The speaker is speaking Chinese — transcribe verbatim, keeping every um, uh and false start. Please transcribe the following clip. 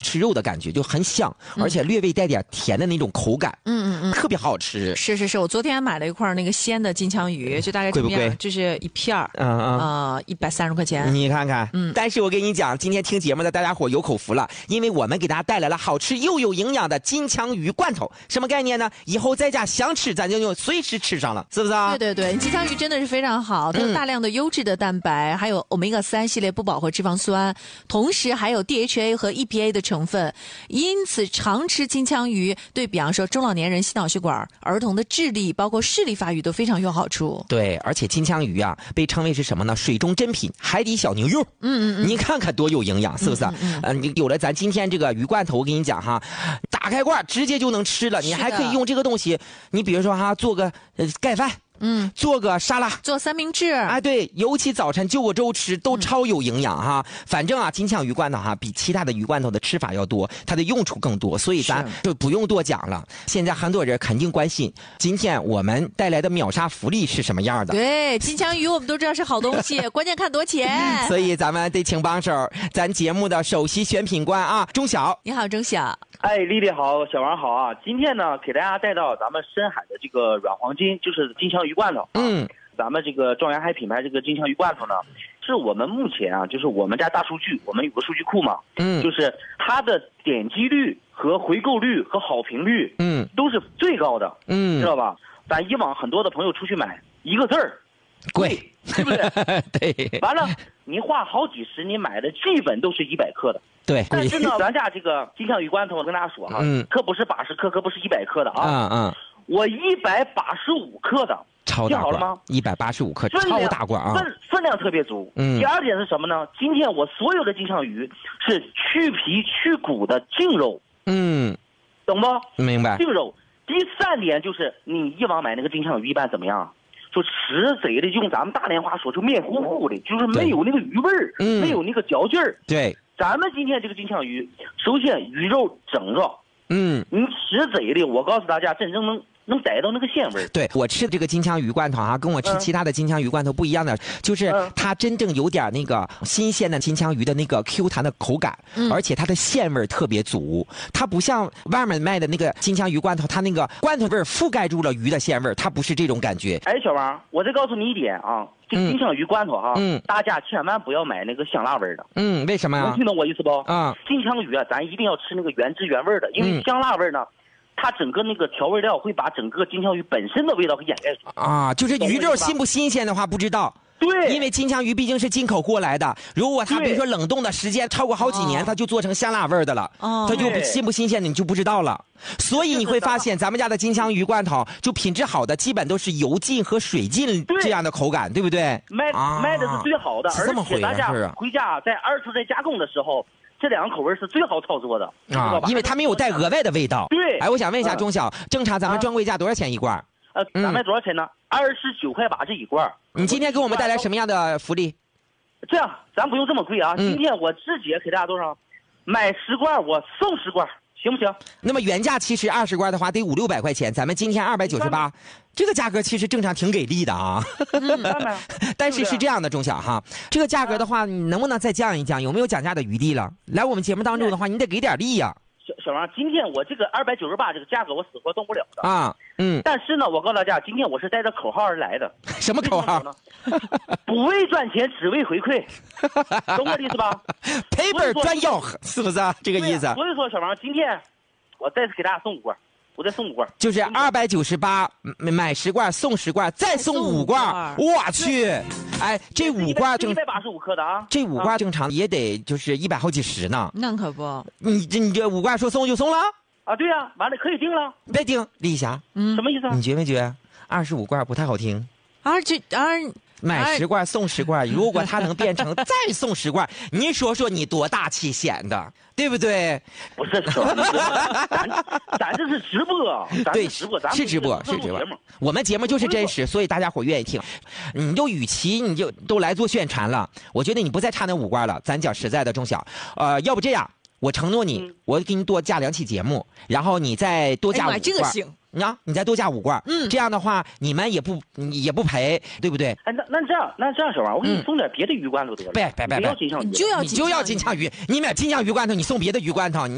吃肉的感觉，就很香，嗯、而且略微带点甜的那种口感， 嗯嗯嗯， 特别好吃。 是是是，我昨天买了一块那个鲜的金枪鱼，就大概这么样， 贵不贵？ 就是一片儿， 嗯嗯呃，一百三十块钱。 你看看， 嗯。 但是我跟你讲，今天听节目的大家伙有口福了，因为我们给大家带来了好吃又有营养的金枪鱼罐头。什么概念呢？以后在家想吃，咱就随时吃上了，是不是啊？ 对对对，金枪鱼真的是非常好，它有大量的优质的蛋白，嗯、还有欧米伽三系列不饱和脂肪酸，同时还有 D H A 和 E P A 的成分，因此常吃金枪鱼对比方说中老年人心脑血管、儿童的智力包括视力发育都非常有好处。 对，而且金枪鱼啊被称为是什么呢？水中珍品，海底小牛肉。 嗯嗯嗯， 你看看多有营养，是不是？嗯嗯嗯、呃，有了咱今天这个鱼罐头，我跟你讲哈，打开罐直接就能吃了，你还可以用这个东西，你比如说哈，做个呃盖饭。嗯，做个沙拉， 做三明治， 哎，对，尤其早晨就个粥吃，都超有营养哈。嗯、反正啊，金枪鱼罐头哈，比其他的鱼罐头的吃法要多，它的用处更多，所以咱就不用多讲了。现在很多人肯定关心，今天我们带来的秒杀福利是什么样的？ 对，金枪鱼我们都知道是好东西，关键看多钱。 所以咱们得请帮手，咱节目的首席选品官啊，钟晓。 你好，钟晓。 哎，丽丽好，小王好啊！今天呢，给大家带到咱们深海的这个软黄金，就是金枪鱼罐头。 嗯， 咱们这个状元海品牌这个金枪鱼罐头呢，是我们目前啊，就是我们家大数据，我们有个数据库嘛， 嗯， 就是它的点击率和回购率和好评率， 嗯， 都是最高的， 嗯， 知道吧？咱以往很多的朋友出去买一个字儿， 贵， 对不对？ 对。 完了，你花好几十，你买的基本都是一百克的。 对， 但是呢，咱家这个金枪鱼罐头，我跟大家说哈， 嗯， 可不是八十克，可不是一百克的啊， 嗯嗯， 我一百八十五克的， 超大罐， 听好了吗？ 一百八十五克，超大罐啊， 分分量特别足。 嗯， 第二点是什么呢？今天我所有的金枪鱼是去皮去骨的净肉， 嗯， 懂不？ 明白。 净肉。第三点就是你以往买那个金枪鱼一般怎么样？就吃贼的，用咱们大连话说，就面糊糊的，就是没有那个鱼味儿， 嗯， 没有那个嚼劲儿。 对。 咱们今天这个金枪鱼，首先鱼肉整着， 嗯， 你吃贼的，我告诉大家，真正能能逮到那个鲜味。 对，我吃的这个金枪鱼罐头啊，跟我吃其他的金枪鱼罐头不一样的，嗯、就是它真正有点那个新鲜的金枪鱼的那个 Q 弹的口感，嗯、而且它的鲜味特别足，它不像外面卖的那个金枪鱼罐头，它那个罐头味覆盖住了鱼的鲜味，它不是这种感觉。 哎，小王，我再告诉你一点啊。这金枪鱼罐头哈， 嗯， 大家千万不要买那个香辣味的。 嗯，为什么呀？ 能听懂我意思不？ 啊， 金枪鱼啊，咱一定要吃那个原汁原味的，因为香辣味呢，它整个那个调味料会把整个金枪鱼本身的味道给掩盖住。 啊，就是鱼肉新不新鲜的话不知道。 对， 因为金枪鱼毕竟是进口过来的，如果它比如说冷冻的时间超过好几年，它就做成香辣味的了，哦、它就新不新鲜的你就不知道了。所以你会发现，咱们家的金枪鱼罐头就品质好的，基本都是油浸和水浸这样的口感，对不对？ 卖、啊、卖的是最好的，而且大家回家在二次再加工的时候，这两个口味是最好操作的啊，因为它没有带额外的味道。 对， 哎，我想问一下钟晓，正常咱们专柜价多少钱一罐？ 呃，咱卖多少钱呢？二十九块八这一罐。 你今天给我们带来什么样的福利？ 这样，咱不用这么贵啊。嗯、今天我直接给大家多少？买十罐我送十罐，行不行？ 那么原价其实二十罐的话得五六百块钱，咱们今天二百九十八，这个价格其实正常挺给力的啊。 嗯、 但是是这样的，钟晓哈，这个价格的话，你能不能再降一降？有没有讲价的余地了？来我们节目当中的话，你得给点力呀、啊。 小小王，今天我这个二百九十八这个价格我死活动不了的啊，嗯。 但是呢，我告诉大家，今天我是带着口号而来的。 什么口号？ 不为赚钱，只为回馈，懂我的意思吧？ 赔本赚吆喝，是不是啊？这个意思。 所以说，小王，今天我再次给大家送五罐，我再送五罐， 就是二百九十八买十罐送十罐，再送五罐。我去！哎，这五罐正一百八十五克的啊， 这五罐正常也得就是一百好几十呢。 那可不， 你这你这五罐说送就送了啊？对呀、啊，完了可以定了。 别定，丽霞， 嗯， 什么意思啊？ 你觉没觉二十五罐不太好听？ 二这二买十罐送十罐，如果它能变成再送十罐，你说说你多大气显的，对不对？ 不是说，咱咱这是直播，咱对， 直播，咱是直播，是直播。我们节目就是真实，所以大家伙愿意听。你就与其你就都来做宣传了，我觉得你不再差那五罐了。咱讲实在的，钟晓，呃，要不这样，我承诺你，嗯、我给你多加两期节目，然后你再多加五罐。 哎，这个行。 啊，你再多加五罐， 嗯， 这样的话你们也不也不赔，对不对？ 哎，那那这样，那这样小王，我给你送点别的鱼罐头得了。 别别别别， 你就要你就要金枪鱼，你买金枪鱼罐头，你送别的鱼罐头。你